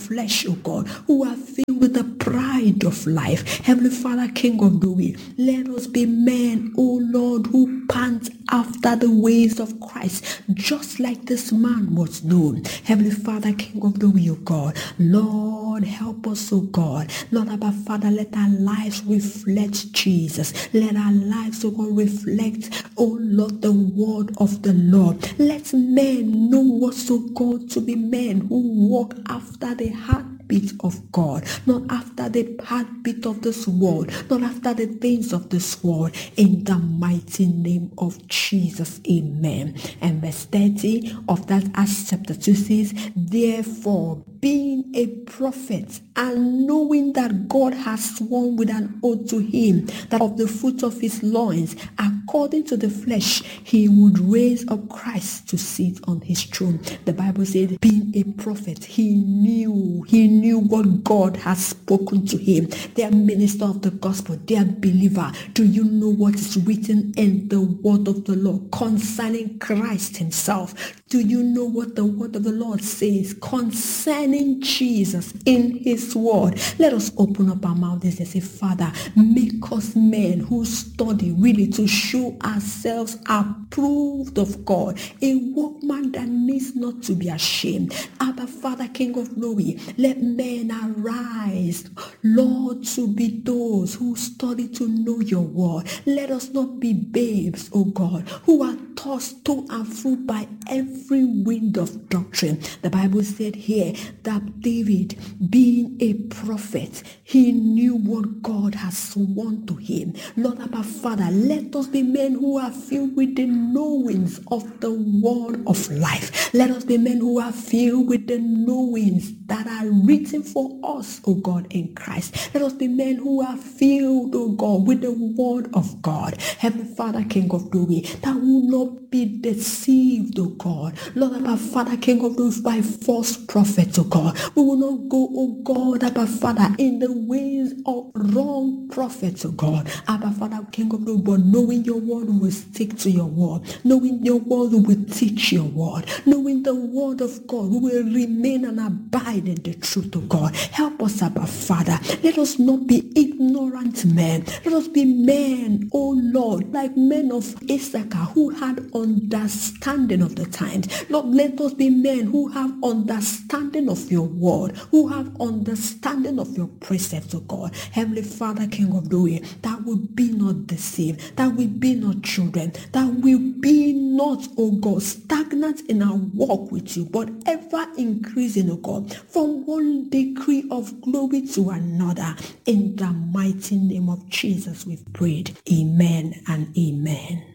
flesh, oh God, who are filled with the pride of life. Heavenly Father, King of glory, let us be men, oh Lord, who pant after the ways of Christ, just like this man was known. Heavenly Father, King of glory, oh God, Lord, help us, oh God. Lord, Abba Father, let our lives reflect Jesus. Let our lives, oh God, reflect, oh Lord, the word of the Lord. Let men know us, oh God, to be men who walk after the heartbeat of God, not after the heartbeat of this world, not after the things of this world. In the mighty name of Jesus, amen. And verse 30 of that Acts chapter 2 says, therefore, being a prophet and knowing that God has sworn with an oath to him that of the fruit of his loins, according to the flesh, he would raise up Christ to sit on his throne. The Bible said, being a prophet, he knew what God has spoken to him. Their minister of the gospel, their believer. Do you know what is written in the word of the Lord concerning Christ himself? Do you know what the word of the Lord says concerning Jesus in his word? Let us open up our mouths and say, Father, make us men who study really to show ourselves approved of God, a workman that needs not to be ashamed. Abba Father, King of glory, let men arise, Lord, to be those who study to know your word. Let us not be babes, oh God, who are tossed to and fro by every wind of doctrine. The Bible said here that David, being a prophet, he knew what God has sworn to him. Lord, Abba Father, let us be men who are filled with the knowings of the word of life. Let us be men who are filled with the knowings that are written for us, oh God, in Christ. Let us be men who are filled, oh God, with the word of God. Heavenly Father, King of glory, that will not be deceived, oh God. Lord, Abba Father, King of glory, by false prophets, oh God. We will not go, oh God, Abba Father, in the ways of wrong prophets, oh God. Abba Father, King of glory, but knowing your word, we will stick to your word. Knowing your word, we will teach your word. Knowing the word of God, we will remain and abide in the truth, oh God. Help us, Abba Father. Let us not be ignorant men. Let us be men, oh Lord, like men of Issachar who had understanding of the times. Lord, let us be men who have understanding of your word, who have understanding of your precepts, oh God. Heavenly Father, King of glory, that we be not deceived, that we be not children, that we be not, oh God, stagnant in our walk with you, but ever increasing, oh God, from one degree of glory to another. In the mighty name of Jesus, we've prayed. Amen and amen.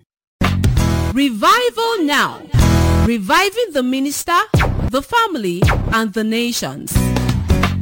Revival Now. Reviving the minister, the family, and the nations.